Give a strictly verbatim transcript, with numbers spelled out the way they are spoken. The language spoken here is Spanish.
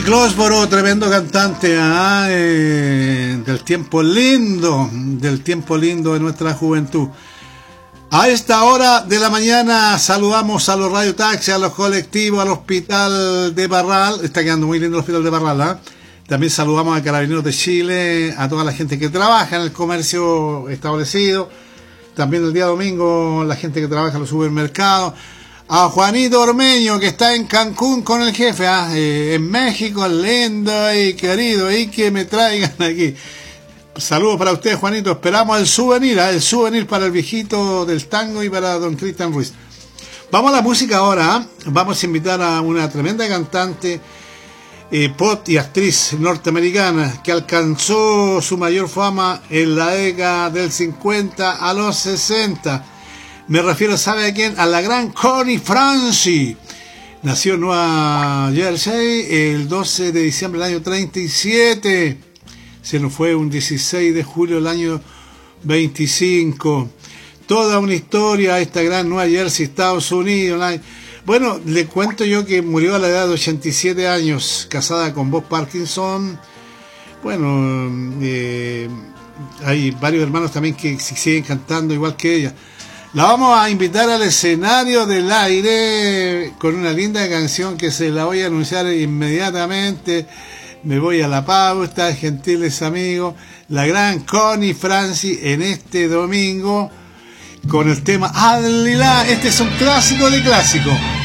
Closboro, tremendo cantante, ¿ah? eh, del tiempo lindo, del tiempo lindo de nuestra juventud. A esta hora de la mañana saludamos a los radiotaxis, a los colectivos, al hospital de Parral. Está quedando muy lindo el hospital de Parral, ¿ah? También saludamos a Carabineros de Chile, a toda la gente que trabaja en el comercio establecido. También el día domingo la gente que trabaja en los supermercados. A Juanito Ormeño, que está en Cancún con el jefe, ¿ah? eh, en México, lindo y querido, y que me traigan aquí. Saludos para ustedes, Juanito. Esperamos el souvenir, ¿ah? el souvenir para el viejito del tango y para don Cristian Ruiz. Vamos a la música ahora, ¿ah? Vamos a invitar a una tremenda cantante, eh, pop y actriz norteamericana que alcanzó su mayor fama en la década del cincuenta a los sesenta. Me refiero, ¿sabe a quién? A la gran Connie Francis. Nació en Nueva Jersey el doce de diciembre del año treinta y siete. Se nos fue un dieciséis de julio del año veinticinco. Toda una historia esta gran Nueva Jersey, Estados Unidos. Bueno, le cuento yo que murió a la edad de ochenta y siete años, casada con Bob Parkinson. Bueno, eh, hay varios hermanos también que siguen cantando igual que ella. La vamos a invitar al escenario del aire con una linda canción que se la voy a anunciar inmediatamente. Me voy a la pauta, gentiles amigos. La gran Connie Francis en este domingo con el tema Alilá. Este es un clásico de clásicos.